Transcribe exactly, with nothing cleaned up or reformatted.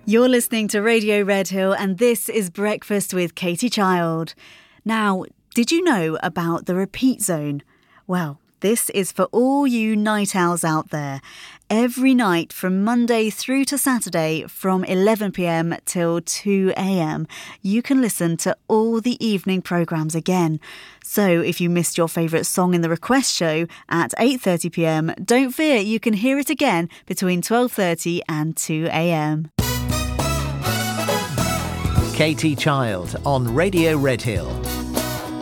You're listening to Radio Redhill, and this is Breakfast with Katie Child. Now, did you know about the repeat zone? Well, this is for all you night owls out there. Every night from Monday through to Saturday from eleven p m till two a m, you can listen to all the evening programmes again. So if you missed your favourite song in the request show at eight thirty p m, don't fear, you can hear it again between twelve thirty and two a m. Katie Child on Radio Redhill.